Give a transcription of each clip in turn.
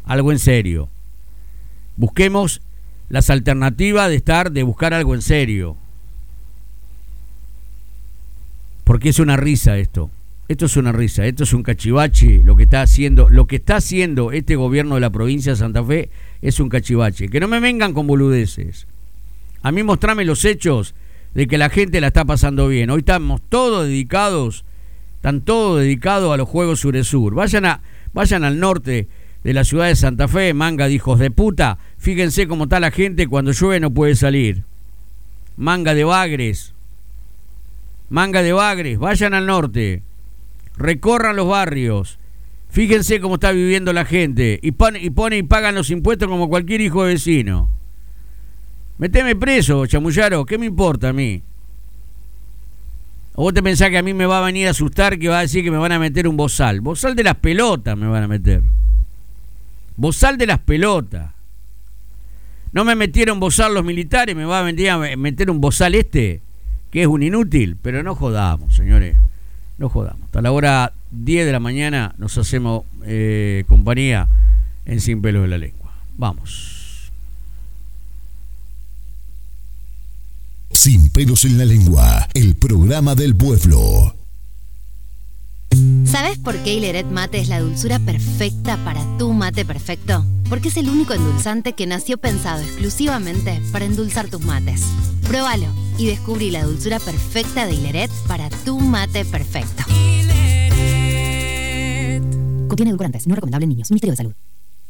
algo en serio. Busquemos las alternativas de buscar algo en serio. Porque es una risa esto. Esto es una risa, esto es un cachivache. Lo que está haciendo este gobierno de la provincia de Santa Fe es un cachivache. Que no me vengan con boludeces. A mí mostrame los hechos de que la gente la está pasando bien. Hoy están todos dedicados a los Juegos Suresur. Vayan al norte de la ciudad de Santa Fe, manga de hijos de puta. Fíjense cómo está la gente cuando llueve no puede salir. Manga de bagres, vayan al norte. Recorran los barrios. Fíjense cómo está viviendo la gente. Y pagan los impuestos como cualquier hijo de vecino. Meteme preso, chamullaro. ¿Qué me importa a mí? ¿O vos te pensás que a mí me va a venir a asustar, que va a decir que me van a meter un bozal? Bozal de las pelotas me van a meter. Bozal de las pelotas. No me metieron bozal los militares, me va a meter un bozal que es un inútil. Pero no jodamos, señores. No jodamos. Hasta la hora 10 de la mañana nos hacemos compañía en Sin Pelos en la Lengua. Vamos. Sin Pelos en la Lengua, el programa del pueblo. ¿Sabes por qué Hileret Mate es la dulzura perfecta para tu mate perfecto? Porque es el único endulzante que nació pensado exclusivamente para endulzar tus mates. Pruébalo y descubrí la dulzura perfecta de Hileret para tu mate perfecto. Hileret. Contiene edulcorantes, no recomendable en niños. Ministerio de Salud.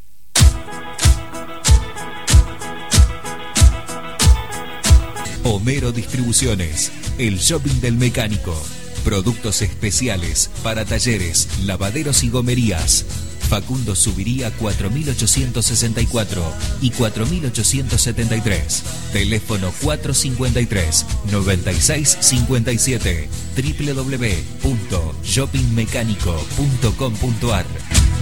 Homero Distribuciones, el shopping del mecánico. Productos especiales para talleres, lavaderos y gomerías. Facundo Subiría 4864 y 4873. Teléfono 453-9657. www.shoppingmecánico.com.ar.